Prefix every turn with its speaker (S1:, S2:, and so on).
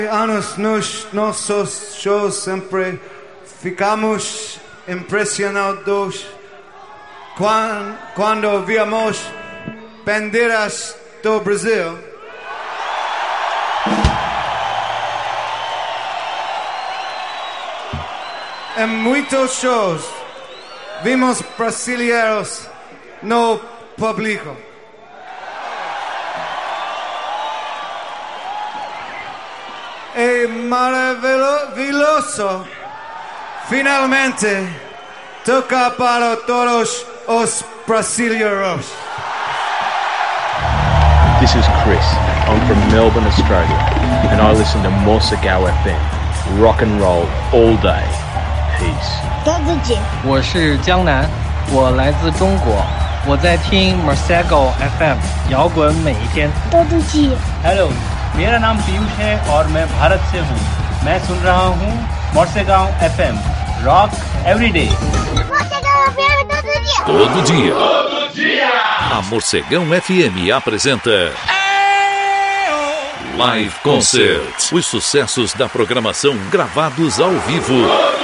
S1: Anos nos nossos shows sempre ficamos impressionados quando víamos bandeiras do Brasil. Em muitos shows vimos brasileiros no público. É maravilhoso finalmente tocar para todos os brasileiros.
S2: This is Chris. I'm from Melbourne, Australia, and I listen to Morsigao FM. Rock and roll all day. Peace.
S3: 多自己。
S4: 我是江南，我来自中国，我在听 Morsigao FM， 摇滚每一天。
S3: 多自己。
S5: hello, मेरा नाम पीयूष है और मैं भारत से हूँ। मैं सुन रहा हूँ Morsigao FM, Rock Every Day.
S6: Todo dia. A Morcegão FM apresenta Live Concert. Os sucessos da programação gravados ao vivo.